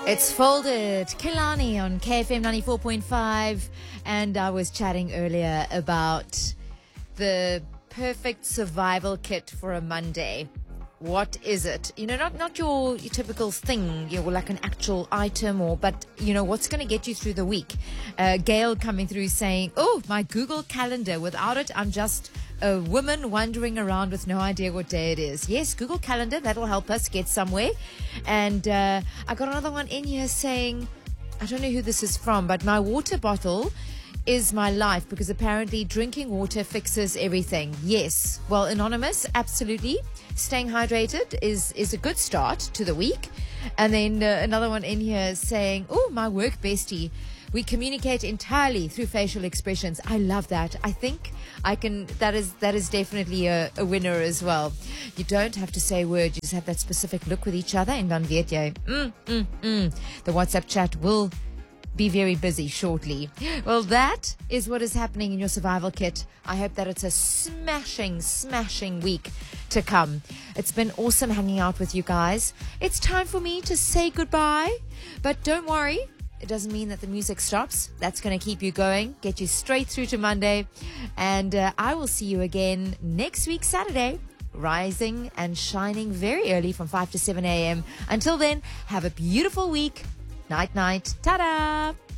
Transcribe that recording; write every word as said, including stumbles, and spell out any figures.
It's Folded, Kehlani on K F M ninety-four point five, and I was chatting earlier about the perfect survival kit for a Monday. What is it? You know, not not your, your typical thing, you know, like an actual item, or but you know what's going to get you through the week. Uh, Gail coming through saying, "Oh, my Google Calendar. Without it, I'm just a woman wandering around with no idea what day it is." Yes, Google Calendar, that'll help us get somewhere. And uh, I got another one in here saying, I don't know who this is from, but my water bottle is my life because apparently drinking water fixes everything. Yes. Well, Anonymous, absolutely. Staying hydrated is, is a good start to the week. And then uh, another one in here saying, oh, my work bestie. We communicate entirely through facial expressions. I love that. I think I can, that is that is definitely a, a winner as well. You don't have to say a word. You just have that specific look with each other. And dan weet jy, mm, mm, mm. The WhatsApp chat will be very busy shortly. Well, that is what is happening in your survival kit. I hope that it's a smashing, smashing week to come. It's been awesome hanging out with you guys. It's time for me to say goodbye. But don't worry. It doesn't mean that the music stops. That's going to keep you going, get you straight through to Monday. And uh, I will see you again next week, Saturday, rising and shining very early from five to seven a.m. Until then, have a beautiful week. Night, night. Ta-da!